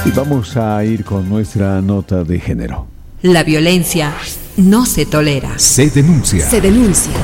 Y vamos a ir con nuestra nota de género. La violencia no se tolera. Se denuncia. Se denuncia.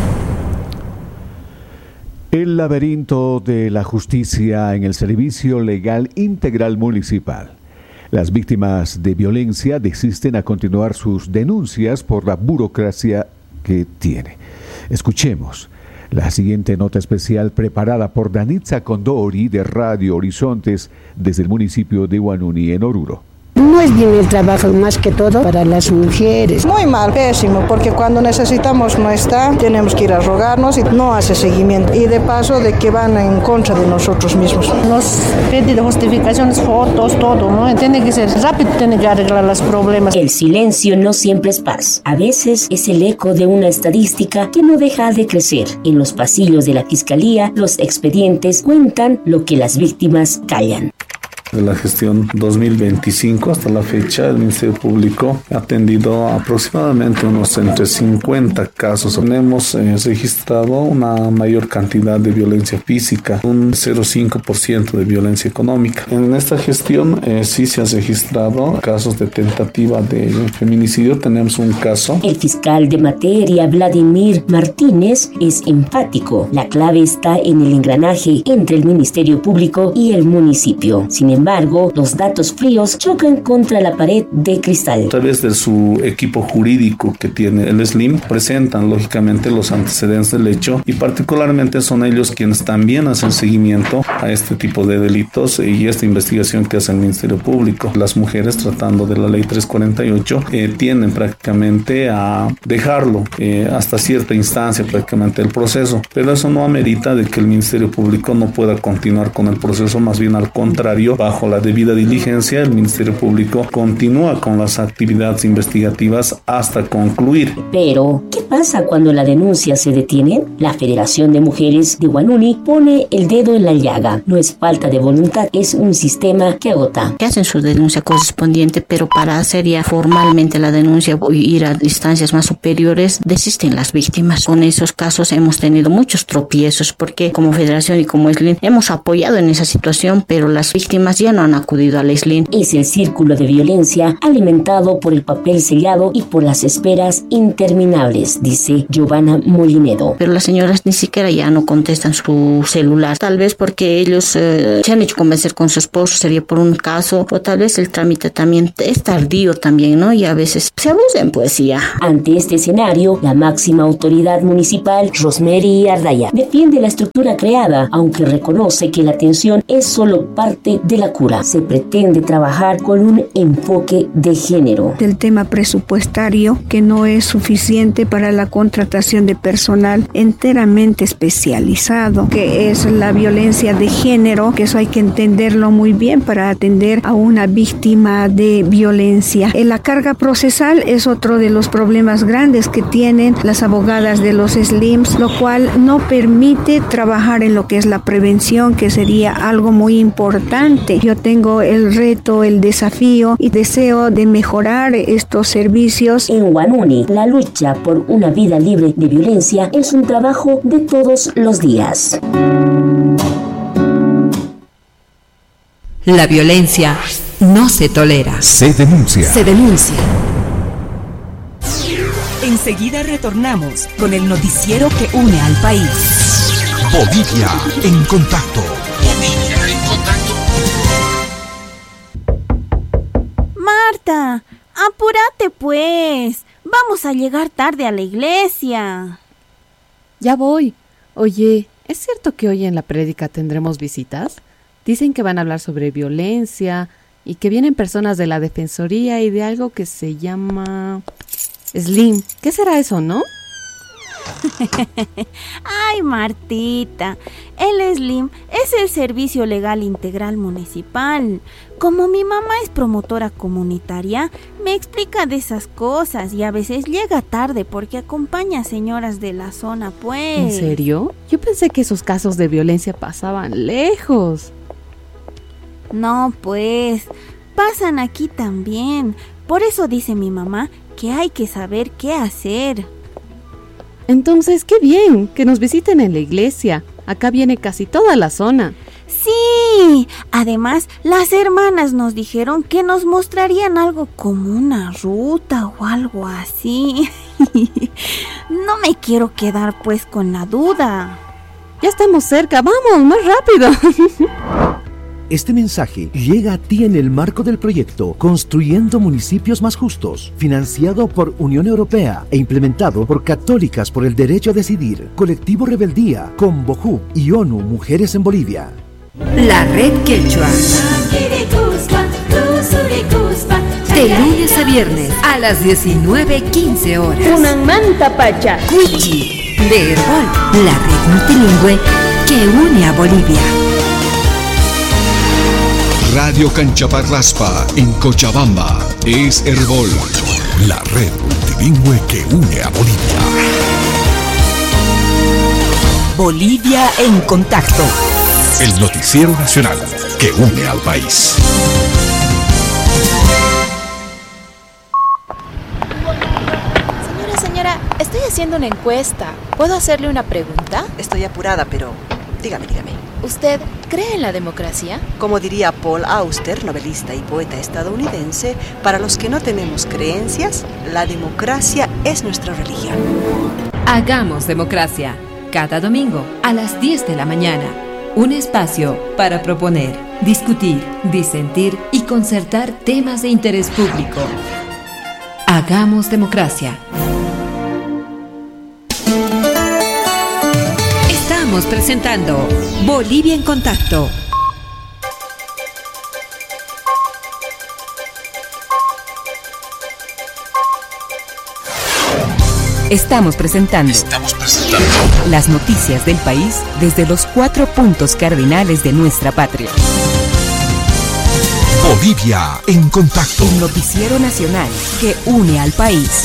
El laberinto de la justicia en el Servicio Legal Integral Municipal. Las víctimas de violencia desisten a continuar sus denuncias por la burocracia que tiene. Escuchemos la siguiente nota especial preparada por Danitza Condori de Radio Horizontes desde el municipio de Huanuni, en Oruro. No es bien el trabajo, más que todo para las mujeres. Muy mal, pésimo, porque cuando necesitamos no está, tenemos que ir a rogarnos y no hace seguimiento. Y de paso de que van en contra de nosotros mismos. Nos piden justificaciones, fotos, todo, ¿no? Tiene que ser rápido, tiene que arreglar los problemas. El silencio no siempre es paz. A veces es el eco de una estadística que no deja de crecer. En los pasillos de la Fiscalía, los expedientes cuentan lo que las víctimas callan. De la gestión 2025 hasta la fecha, el Ministerio Público ha atendido aproximadamente unos entre 50 casos. Tenemos registrado una mayor cantidad de violencia física, un 0,5% de violencia económica. En esta gestión sí se han registrado casos de tentativa de feminicidio. Tenemos un caso. El fiscal de materia, Vladimir Martínez, es enfático. La clave está en el engranaje entre el Ministerio Público y el municipio. Sin embargo, los datos fríos chocan contra la pared de cristal. A través de su equipo jurídico que tiene el SLIM, presentan lógicamente los antecedentes del hecho y particularmente son ellos quienes también hacen seguimiento a este tipo de delitos y esta investigación que hace el Ministerio Público. Las mujeres, tratando de la ley 348, tienden prácticamente a dejarlo hasta cierta instancia prácticamente el proceso, pero eso no amerita de que el Ministerio Público no pueda continuar con el proceso, más bien al contrario, bajo la debida diligencia, el Ministerio Público continúa con las actividades investigativas hasta concluir. Pero, ¿qué pasa cuando la denuncia se detiene? La Federación de Mujeres de Huanuni pone el dedo en la llaga. No es falta de voluntad, es un sistema que agota. Que hacen su denuncia correspondiente, pero para hacer ya formalmente la denuncia o ir a instancias más superiores, desisten las víctimas. Con esos casos hemos tenido muchos tropiezos, porque como Federación y como SLIN hemos apoyado en esa situación, pero las víctimas ya no han acudido al SLIN. Es el círculo de violencia alimentado por el papel sellado y por las esperas interminables, dice Giovanna Molinedo. Pero las señoras ni siquiera ya no contestan su celular, tal vez porque ellos se han hecho convencer con su esposo, sería por un caso, o tal vez el trámite también es tardío también, ¿no? Y a veces se abusan, pues ya. Ante este escenario, la máxima autoridad municipal, Rosemary Ardaya, defiende la estructura creada, aunque reconoce que la atención es solo parte de la cura. Se pretende trabajar con un enfoque de género. El tema presupuestario, que no es suficiente para la contratación de personal enteramente especializado, que es la violencia de género, que eso hay que entenderlo muy bien para atender a una víctima de violencia. La carga procesal es otro de los problemas grandes que tienen las abogadas de los SLIMs, lo cual no permite trabajar en lo que es la prevención, que sería algo muy importante. Yo tengo el reto, el desafío y deseo de mejorar estos servicios. En Huanuni, la lucha por una vida libre de violencia es un trabajo de todos los días. La violencia no se tolera. Se denuncia. Se denuncia. Enseguida retornamos con el noticiero que une al país. Bolivia en contacto. Bolivia en contacto. Marta, apúrate pues. Vamos a llegar tarde a la iglesia. Ya voy. Oye, ¿es cierto que hoy en la prédica tendremos visitas? Dicen que van a hablar sobre violencia y que vienen personas de la Defensoría y de algo que se llama SLIM. ¿Qué será eso, no? Ay, Martita, el SLIM es el Servicio Legal Integral Municipal. Como mi mamá es promotora comunitaria, me explica de esas cosas y a veces llega tarde porque acompaña a señoras de la zona, pues. ¿En serio? Yo pensé que esos casos de violencia pasaban lejos. No, pues, pasan aquí también. Por eso dice mi mamá que hay que saber qué hacer. Entonces, qué bien, que nos visiten en la iglesia. Acá viene casi toda la zona. Sí, Sí, además las hermanas nos dijeron que nos mostrarían algo como una ruta o algo así. No me quiero quedar pues con la duda. Ya estamos cerca, vamos, más rápido. Este mensaje llega a ti en el marco del proyecto Construyendo Municipios Más Justos, financiado por Unión Europea e implementado por Católicas por el Derecho a Decidir, Colectivo Rebeldía, Convojú y ONU Mujeres en Bolivia. La Red Quechua. De lunes a viernes a las 19:15 horas. Unanmanta Pacha. Cuichi, de Herbol, la red multilingüe que une a Bolivia. Radio Canchaparraspa en Cochabamba es Herbol, la red multilingüe que une a Bolivia. Bolivia en contacto. El noticiero nacional que une al país. Señora, estoy haciendo una encuesta. ¿Puedo hacerle una pregunta? Estoy apurada, pero dígame. ¿Usted cree en la democracia? Como diría Paul Auster, novelista y poeta estadounidense, para los que no tenemos creencias, la democracia es nuestra religión. Hagamos democracia. Cada domingo a las 10 de la mañana. Un espacio para proponer, discutir, disentir y concertar temas de interés público. Hagamos democracia. Estamos presentando Bolivia en Contacto. Estamos presentando las noticias del país desde los 4 puntos cardinales de nuestra patria. Bolivia en Contacto. Un noticiero nacional que une al país.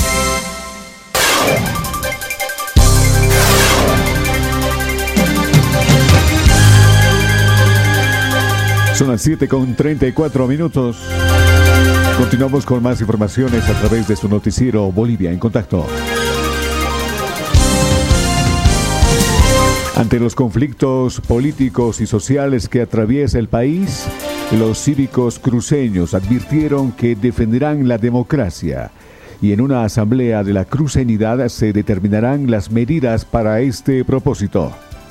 Son las 7:34. Continuamos con más informaciones a través de su noticiero Bolivia en Contacto. Ante los conflictos políticos y sociales que atraviesa el país, los cívicos cruceños advirtieron que defenderán la democracia y en una asamblea de la cruceñidad se determinarán las medidas para este propósito.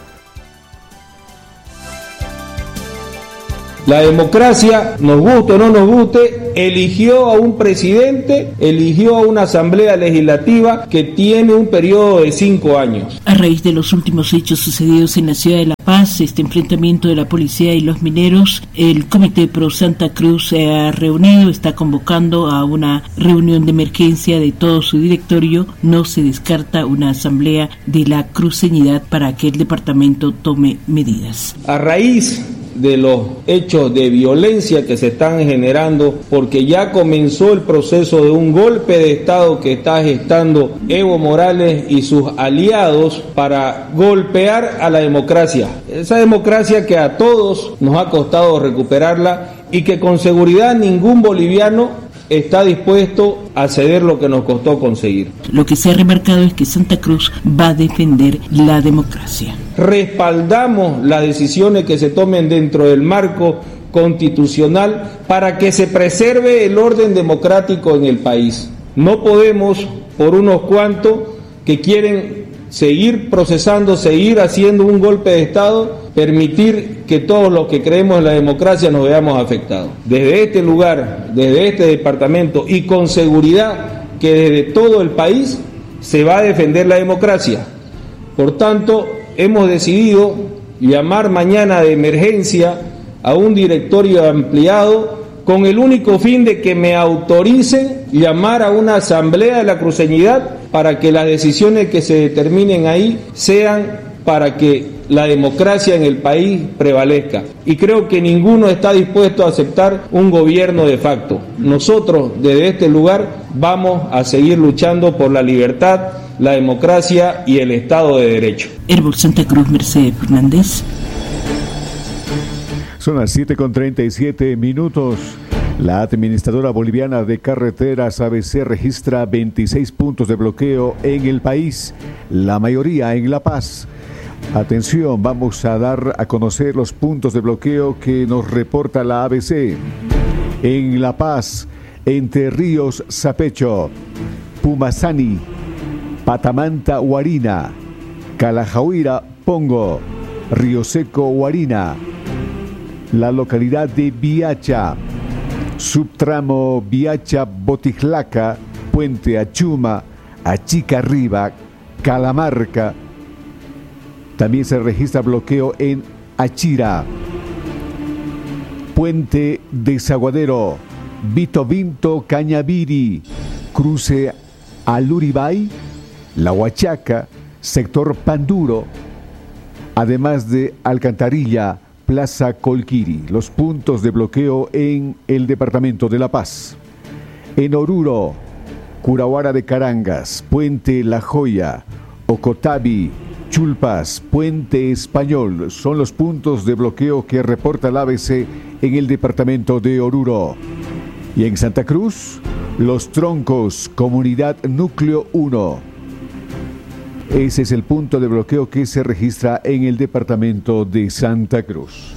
La democracia, nos guste o no nos guste, eligió a un presidente, eligió a una asamblea legislativa que tiene un periodo de 5 años. A raíz de los últimos hechos sucedidos en la ciudad de La Paz, este enfrentamiento de la policía y los mineros, el Comité Pro Santa Cruz se ha reunido, está convocando a una reunión de emergencia de todo su directorio. No se descarta una asamblea de la cruceñidad para que el departamento tome medidas. A raíz de los hechos de violencia que se están generando, porque ya comenzó el proceso de un golpe de Estado que está gestando Evo Morales y sus aliados para golpear a la democracia. Esa democracia que a todos nos ha costado recuperarla y que con seguridad ningún boliviano está dispuesto a ceder lo que nos costó conseguir. Lo que se ha remarcado es que Santa Cruz va a defender la democracia. Respaldamos las decisiones que se tomen dentro del marco constitucional para que se preserve el orden democrático en el país. No podemos, por unos cuantos que quieren seguir procesando, seguir haciendo un golpe de Estado, permitir que todos los que creemos en la democracia nos veamos afectados. Desde este lugar, desde este departamento y con seguridad que desde todo el país se va a defender la democracia. Por tanto, hemos decidido llamar mañana de emergencia a un directorio ampliado con el único fin de que me autoricen llamar a una asamblea de la cruceñidad para que las decisiones que se determinen ahí sean para que la democracia en el país prevalezca. Y creo que ninguno está dispuesto a aceptar un gobierno de facto. Nosotros, desde este lugar, vamos a seguir luchando por la libertad, la democracia y el Estado de Derecho. Herbol Santa Cruz, Mercedes Fernández. Son las 7:37. La administradora boliviana de carreteras ABC registra 26 puntos de bloqueo en el país, la mayoría en La Paz. Atención, vamos a dar a conocer los puntos de bloqueo que nos reporta la ABC. En La Paz, Entre Ríos, Sapecho, Pumasani, Patamanta, Huarina, Calajahuira, Pongo, Río Seco, Huarina, la localidad de Viacha, subtramo Viacha, Botijlaca, Puente Achuma, Achica Arriba, Calamarca. También se registra bloqueo en Achira, Puente Desaguadero, Vito Vinto, Cañaviri, cruce Aluribay, La Huachaca, sector Panduro, además de Alcantarilla, Plaza Colquiri. Los puntos de bloqueo en el departamento de La Paz. En Oruro, Curahuara de Carangas, Puente La Joya, Ocotabi, Chulpas, Puente Español son los puntos de bloqueo que reporta el ABC en el departamento de Oruro. Y en Santa Cruz, Los Troncos, Comunidad Núcleo 1. Ese es el punto de bloqueo que se registra en el departamento de Santa Cruz.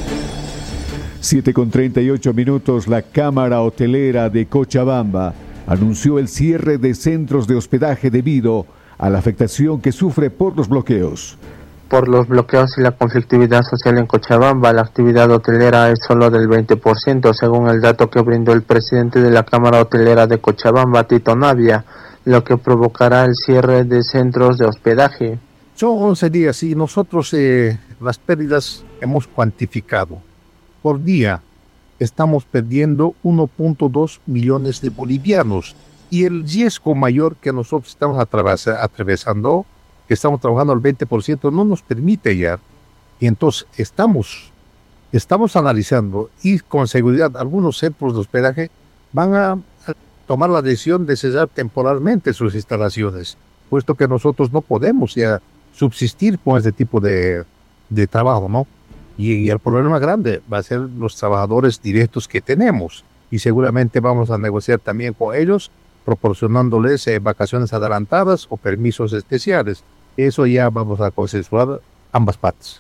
7:38, la Cámara Hotelera de Cochabamba anunció el cierre de centros de hospedaje debido a la afectación que sufre por los bloqueos. Por los bloqueos y la conflictividad social en Cochabamba, la actividad hotelera es solo del 20%, según el dato que brindó el presidente de la Cámara Hotelera de Cochabamba, Tito Navia, lo que provocará el cierre de centros de hospedaje. Son 11 días y nosotros las pérdidas hemos cuantificado. Por día estamos perdiendo 1.2 millones de bolivianos y el riesgo mayor que nosotros estamos atravesando, que estamos trabajando al 20%, no nos permite ya. Y entonces estamos analizando y con seguridad algunos centros de hospedaje van a tomar la decisión de cerrar temporalmente sus instalaciones, puesto que nosotros no podemos ya subsistir con este tipo de trabajo, ¿no? Y el problema grande va a ser los trabajadores directos que tenemos y seguramente vamos a negociar también con ellos proporcionándoles vacaciones adelantadas o permisos especiales. Eso ya vamos a consensuar ambas partes.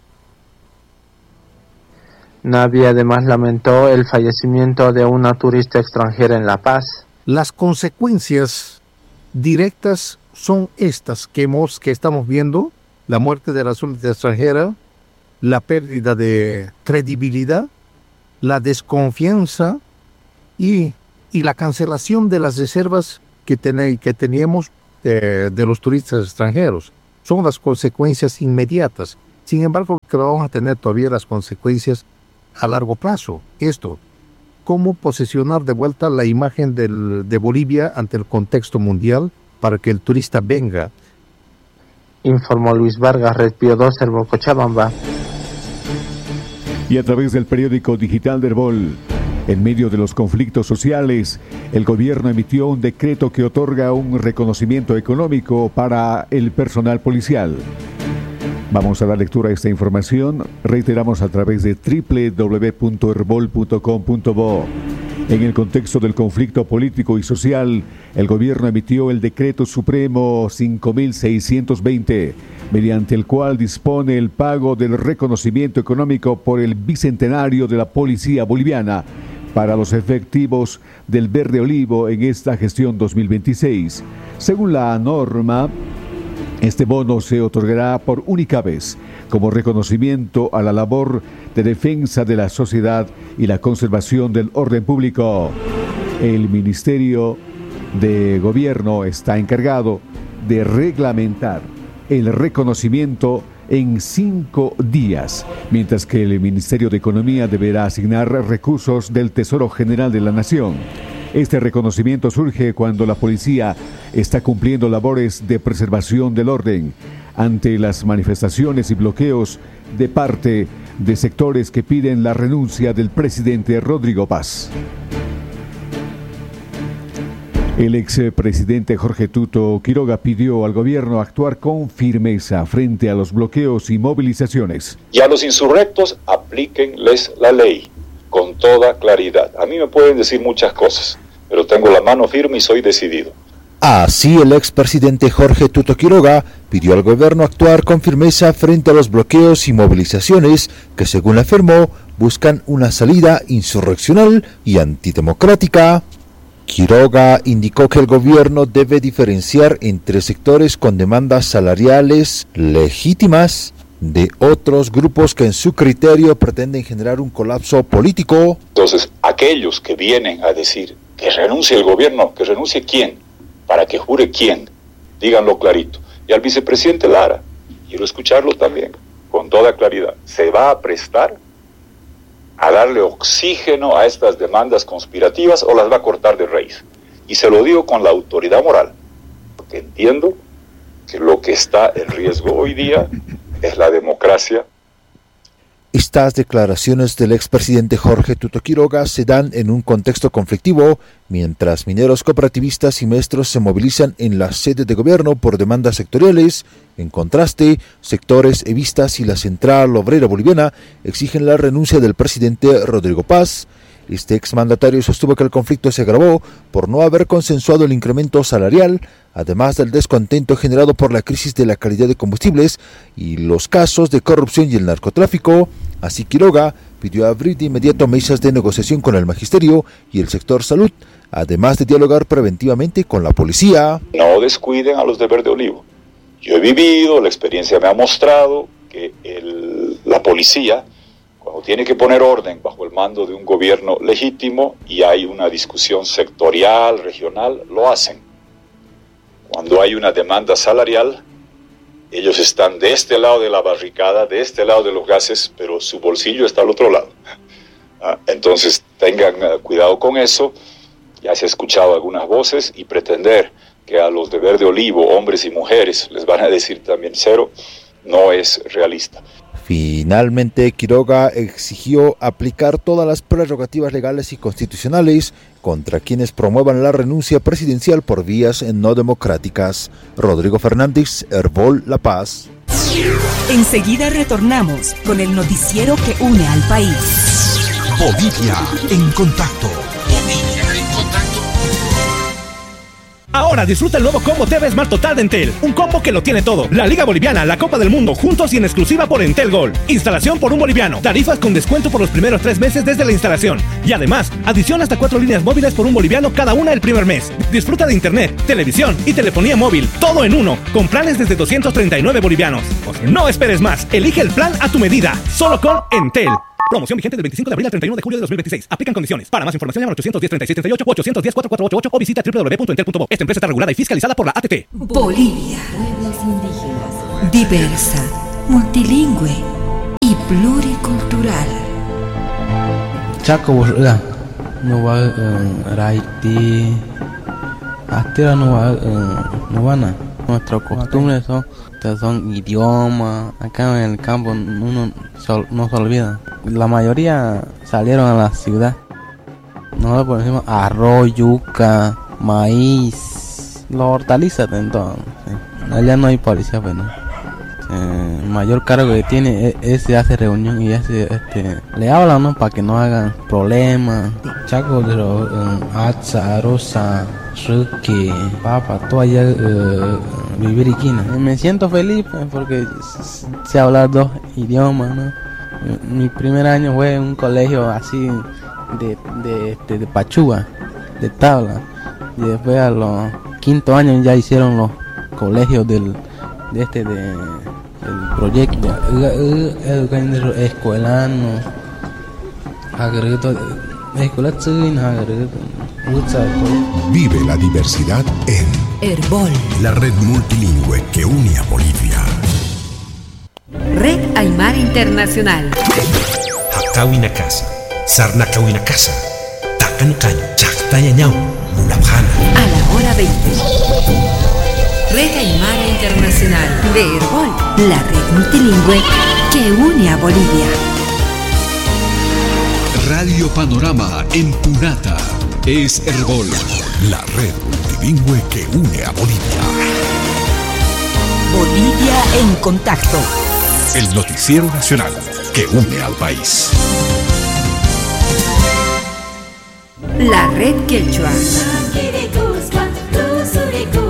Navia además lamentó el fallecimiento de una turista extranjera en La Paz. Las consecuencias directas son estas que estamos viendo: la muerte de la turista extranjera, la pérdida de credibilidad, la desconfianza y la cancelación de las reservas que teníamos de los turistas extranjeros. Son las consecuencias inmediatas. Sin embargo, que vamos a tener todavía las consecuencias a largo plazo. Esto, cómo posicionar de vuelta la imagen de Bolivia ante el contexto mundial para que el turista venga. Informó Luis Vargas, Red Pío 2, Herbol, Cochabamba. Y a través del periódico digital de Herbol, en medio de los conflictos sociales, el gobierno emitió un decreto que otorga un reconocimiento económico para el personal policial. Vamos a dar lectura a esta información. Reiteramos a través de www.herbol.com.bo. En el contexto del conflicto político y social, el gobierno emitió el Decreto Supremo 5620, mediante el cual dispone el pago del reconocimiento económico por el bicentenario de la Policía Boliviana para los efectivos del Verde Olivo en esta gestión 2026. Según la norma, este bono se otorgará por única vez como reconocimiento a la labor de defensa de la sociedad y la conservación del orden público. El Ministerio de Gobierno está encargado de reglamentar el reconocimiento en 5 días, mientras que el Ministerio de Economía deberá asignar recursos del Tesoro General de la Nación. Este reconocimiento surge cuando la policía está cumpliendo labores de preservación del orden ante las manifestaciones y bloqueos de parte de sectores que piden la renuncia del presidente Rodrigo Paz. El expresidente Jorge Tuto Quiroga pidió al gobierno actuar con firmeza frente a los bloqueos y movilizaciones. Y a los insurrectos, aplíquenles la ley con toda claridad. A mí me pueden decir muchas cosas, pero tengo la mano firme y soy decidido. Así, el expresidente Jorge Tuto Quiroga pidió al gobierno actuar con firmeza frente a los bloqueos y movilizaciones que, según afirmó, buscan una salida insurreccional y antidemocrática. Quiroga indicó que el gobierno debe diferenciar entre sectores con demandas salariales legítimas de otros grupos que en su criterio pretenden generar un colapso político. Entonces, aquellos que vienen a decir que renuncie el gobierno, que renuncie quién, para que jure quién, díganlo clarito. Y al vicepresidente Lara, quiero escucharlo también, con toda claridad, ¿se va a prestar a darle oxígeno a estas demandas conspirativas o las va a cortar de raíz? Y se lo digo con la autoridad moral, porque entiendo que lo que está en riesgo hoy día es la democracia. Estas declaraciones del expresidente Jorge Tuto Quiroga se dan en un contexto conflictivo, mientras mineros cooperativistas y maestros se movilizan en la sede de gobierno por demandas sectoriales. En contraste, sectores evistas y la Central Obrera Boliviana exigen la renuncia del presidente Rodrigo Paz. Este exmandatario sostuvo que el conflicto se agravó por no haber consensuado el incremento salarial, además del descontento generado por la crisis de la calidad de combustibles y los casos de corrupción y el narcotráfico. Así, Quiroga pidió abrir de inmediato mesas de negociación con el magisterio y el sector salud, además de dialogar preventivamente con la policía. No descuiden a los de Verde Olivo. Yo he vivido, la experiencia me ha mostrado que la policía, cuando tiene que poner orden bajo el mando de un gobierno legítimo y hay una discusión sectorial, regional, lo hacen. Cuando hay una demanda salarial, ellos están de este lado de la barricada, de este lado de los gases, pero su bolsillo está al otro lado. Entonces tengan cuidado con eso. Ya se ha escuchado algunas voces y pretender que a los de Verde Olivo, hombres y mujeres, les van a decir también cero, no es realista. Finalmente, Quiroga exigió aplicar todas las prerrogativas legales y constitucionales contra quienes promuevan la renuncia presidencial por vías no democráticas. Rodrigo Fernández, Herbol, La Paz. Enseguida retornamos con el noticiero que une al país. Bolivia en contacto. Ahora disfruta el nuevo combo TV Smart Total de Entel. Un combo que lo tiene todo. La Liga Boliviana, la Copa del Mundo, juntos y en exclusiva por Entel Gold. Instalación por $1. Tarifas con descuento por los primeros 3 meses desde la instalación. Y además, adición hasta 4 líneas móviles por $1 cada una el primer mes. Disfruta de internet, televisión y telefonía móvil. Todo en uno. Con planes desde 239 bolivianos. No esperes más. Elige el plan a tu medida. Solo con Entel. Promoción vigente del 25 de abril al 31 de julio de 2026. Aplican condiciones. Para más información llama al 810-3638 o 810-4488 o visita www.entel.bo. Esta empresa está regulada y fiscalizada por la ATT. Bolivia. Pueblos indígenas. Diversa, multilingüe y pluricultural. Chaco, no va a Haití. Hasta no van a. Nuestras costumbres son idiomas. Acá en el campo uno no se olvida. La mayoría salieron a la ciudad. Nosotros por ejemplo arroz, yuca, maíz, las hortalizas entonces. Allá no hay policía, pues no. El mayor cargo que tiene es hace reunión y le hablan, ¿no? Para que no hagan problemas. Chaco de los Atza, Rosa, Ruki, Papa, todo allá vivir y quina. Me siento feliz porque sé hablar 2 idiomas, ¿no? Mi primer año fue en un colegio así de Pachúa, de tabla. Y después a los 5º años ya hicieron los colegios del proyecto. Escuelano, Vive la diversidad en Herbol, la red multilingüe que une a Bolivia. Red Aymara Internacional. Hakawina Casa, Sarnakawina Casa, Takankan, Chaktayañao, Mulabjana. A la hora 20. Red Aymara Internacional de Herbol, la red multilingüe que une a Bolivia. Radio Panorama en Punata es Herbol, la red multilingüe que une a Bolivia. Bolivia en contacto. El noticiero nacional que une al país. La red Quechua.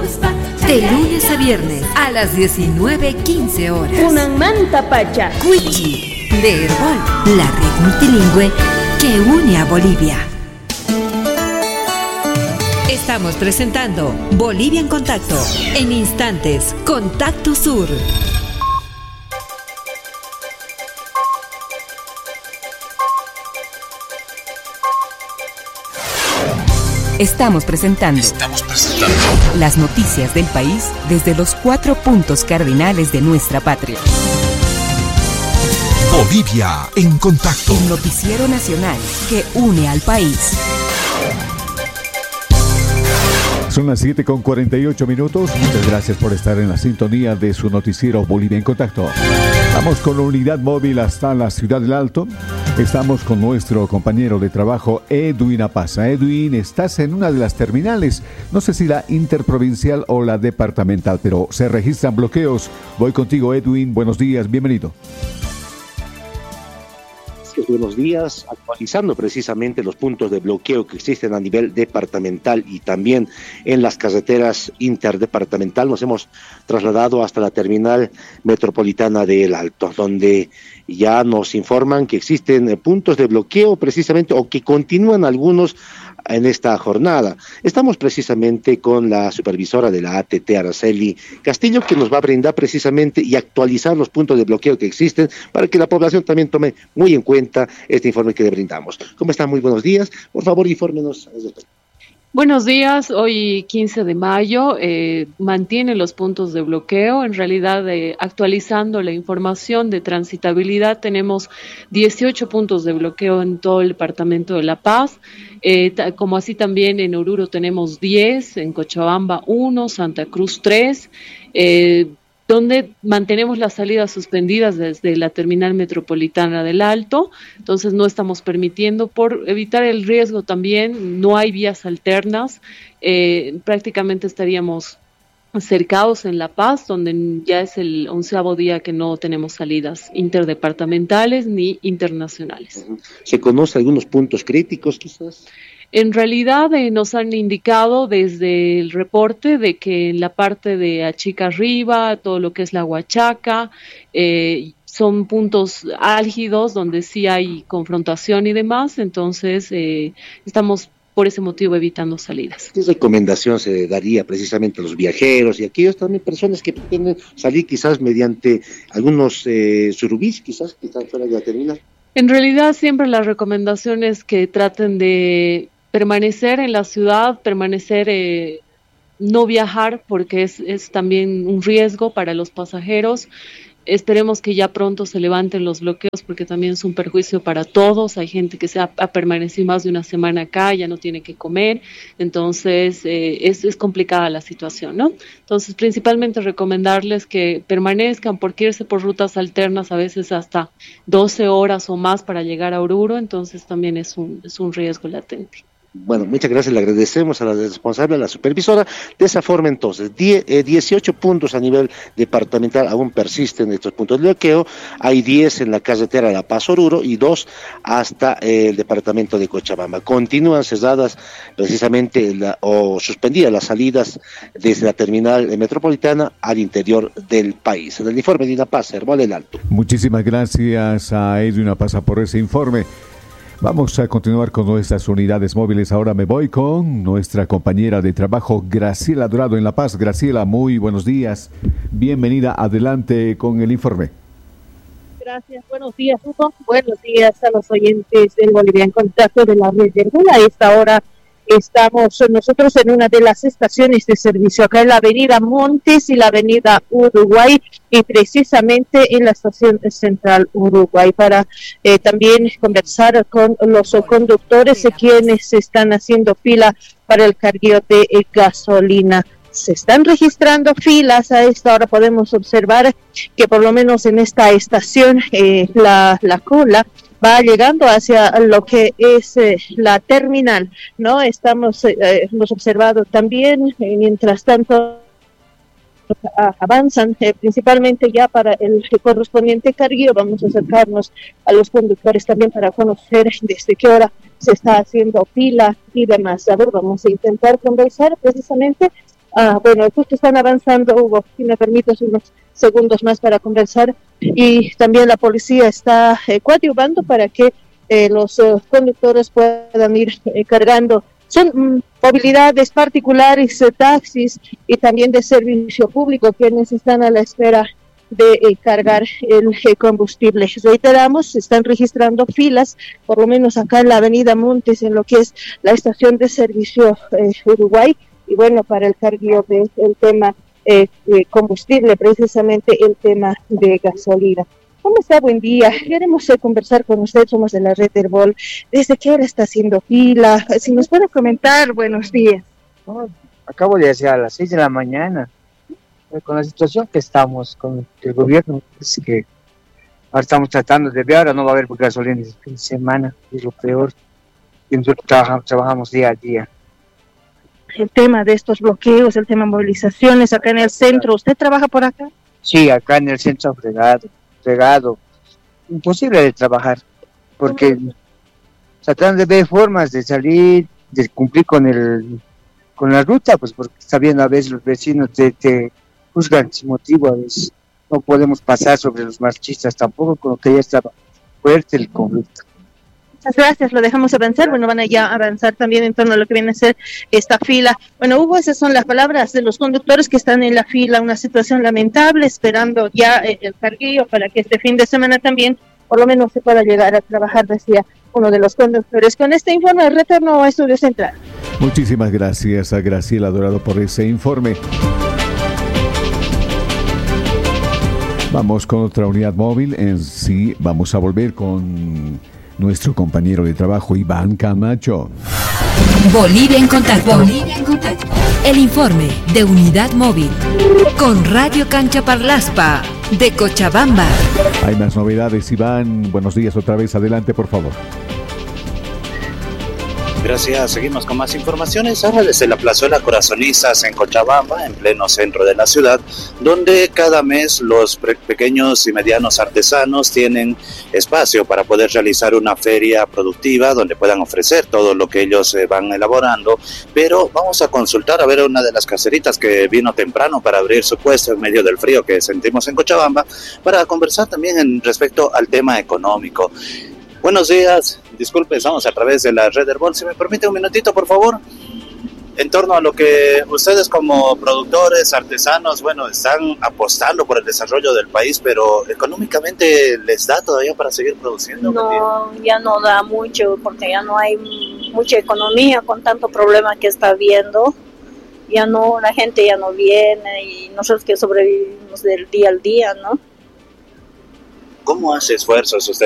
De lunes a viernes a las 19:15 horas. Una manta pacha. Cuichi de Herbol, la red multilingüe que une a Bolivia. Estamos presentando Bolivia en Contacto. En instantes, Contacto Sur. Estamos presentando las noticias del país desde los 4 puntos cardinales de nuestra patria. Bolivia en Contacto. El noticiero nacional que une al país. Son las 7:48 minutos. Muchas gracias por estar en la sintonía de su noticiero Bolivia en Contacto. Vamos con la unidad móvil hasta la ciudad del Alto. Estamos con nuestro compañero de trabajo, Edwin Apaza. Edwin, estás en una de las terminales, no sé si la interprovincial o la departamental, pero se registran bloqueos. Voy contigo, Edwin. Buenos días, bienvenido. Buenos días, actualizando precisamente los puntos de bloqueo que existen a nivel departamental y también en las carreteras interdepartamental. Nos hemos trasladado hasta la terminal metropolitana de El Alto, donde ya nos informan que existen puntos de bloqueo precisamente, o que continúan algunos en esta jornada. Estamos precisamente con la supervisora de la ATT, Araceli Castillo, que nos va a brindar precisamente y actualizar los puntos de bloqueo que existen para que la población también tome muy en cuenta este informe que le brindamos. ¿Cómo están? Muy buenos días. Por favor, infórmenos. Buenos días, hoy 15 de mayo mantiene los puntos de bloqueo. En realidad, actualizando la información de transitabilidad, tenemos 18 puntos de bloqueo en todo el departamento de La Paz, como así también en Oruro tenemos 10, en Cochabamba 1, Santa Cruz 3, donde mantenemos las salidas suspendidas desde la terminal metropolitana del Alto. Entonces no estamos permitiendo, por evitar el riesgo también, no hay vías alternas, prácticamente estaríamos cercados en La Paz, donde ya es el 11º día que no tenemos salidas interdepartamentales ni internacionales. ¿Se conocen algunos puntos críticos quizás? En realidad nos han indicado desde el reporte de que en la parte de Achica Arriba, todo lo que es la Huachaca, son puntos álgidos donde sí hay confrontación y demás, entonces estamos por ese motivo evitando salidas. ¿Qué recomendación se daría precisamente a los viajeros y a aquellos también personas que pretenden salir quizás mediante algunos surubís, quizás fuera de la terminal? En realidad siempre la recomendación es que traten de permanecer en la ciudad, no viajar, porque es también un riesgo para los pasajeros. Esperemos que ya pronto se levanten los bloqueos, porque también es un perjuicio para todos. Hay gente que ha permanecido más de una semana acá, ya no tiene que comer, entonces es complicada la situación, ¿no? Entonces, principalmente recomendarles que permanezcan, porque irse por rutas alternas a veces hasta 12 horas o más para llegar a Oruro, entonces también es un riesgo latente. Bueno, muchas gracias, le agradecemos a la responsable, a la supervisora. De esa forma, entonces, 18 puntos a nivel departamental aún persisten estos puntos de bloqueo. Hay 10 en la carretera de La Paz Oruro y 2 hasta el departamento de Cochabamba. Continúan cerradas precisamente o suspendidas las salidas desde la terminal metropolitana al interior del país. En el informe de Apaza, Herbol El Alto. Muchísimas gracias a Edwin Apaza por ese informe. Vamos a continuar con nuestras unidades móviles. Ahora me voy con nuestra compañera de trabajo, Graciela Dorado, en La Paz. Graciela, muy buenos días. Bienvenida, adelante con el informe. Gracias, buenos días, Hugo. Buenos días a los oyentes del Bolivia en Contacto de la red de Herbol. A esta hora estamos nosotros en una de las estaciones de servicio, acá en la avenida Montes y la avenida Uruguay, y precisamente en la estación central Uruguay, para también conversar con los conductores quienes están haciendo fila para el cargueo de gasolina. Se están registrando filas. A esta hora podemos observar que por lo menos en esta estación la cola va llegando hacia lo que es la terminal, ¿no? Hemos observado también, mientras tanto avanzan, principalmente ya para el correspondiente cargueo. Vamos a acercarnos a los conductores también para conocer desde qué hora se está haciendo fila y demás. A ver, vamos a intentar conversar precisamente Bueno, justo están avanzando, Hugo, si me permites unos segundos más para conversar, y también la policía está coadyuvando para que los conductores puedan ir cargando. Son movilidades particulares, taxis y también de servicio público quienes están a la espera de cargar el combustible. Reiteramos, se están registrando filas, por lo menos acá en la avenida Montes, en lo que es la estación de servicio Uruguay, y bueno, para el cargueo del tema combustible, precisamente el tema de gasolina. ¿Cómo está? Buen día. Queremos conversar con usted, somos de la red Herbol. ¿Desde qué hora está haciendo fila? Si nos puede comentar, buenos días. Acabo de hacer a las 6 de la mañana. Con la situación que estamos con el gobierno, es que ahora estamos tratando de ver, ahora no va a haber gasolina el fin de semana, es lo peor. Y nosotros trabajamos día a día. El tema de estos bloqueos, el tema de movilizaciones acá en el centro, ¿usted trabaja por acá? Sí, acá en el centro fregado, imposible de trabajar, porque tratando de ver formas de salir, de cumplir con la ruta, pues porque está viendo a veces los vecinos te juzgan sin motivo, a veces no podemos pasar sobre los marchistas tampoco, con lo que ya está fuerte el conflicto. Muchas gracias, lo dejamos avanzar. Bueno, van a ya avanzar también en torno a lo que viene a ser esta fila. Bueno, Hugo, esas son las palabras de los conductores que están en la fila, una situación lamentable, esperando ya el carguillo para que este fin de semana también, por lo menos, se pueda llegar a trabajar, decía uno de los conductores. Con este informe, retorno a Estudio Central. Muchísimas gracias a Graciela Dorado por ese informe. Vamos con otra unidad móvil. Sí, vamos a volver con nuestro compañero de trabajo Iván Camacho. Bolivia en contacto. El informe de unidad móvil con Radio Canchaparlaspa de Cochabamba. Hay más novedades, Iván. Buenos días otra vez. Adelante, por favor. Gracias, seguimos con más informaciones. Ahora desde la plazuela Corazonistas en Cochabamba, en pleno centro de la ciudad, donde cada mes los pequeños y medianos artesanos tienen espacio para poder realizar una feria productiva donde puedan ofrecer todo lo que ellos van elaborando. Pero vamos a consultar a ver una de las caseritas que vino temprano para abrir su puesto en medio del frío que sentimos en Cochabamba, para conversar también respecto al tema económico. Buenos días, disculpe, estamos a través de la red Herbol. Si me permite un minutito, por favor, en torno a lo que ustedes como productores, artesanos, bueno, están apostando por el desarrollo del país, pero económicamente ¿les da todavía para seguir produciendo? No, ya no da mucho, porque ya no hay mucha economía con tanto problema que está habiendo. Ya no, la gente ya no viene y nosotros que sobrevivimos del día al día, ¿no? ¿Cómo hace esfuerzos usted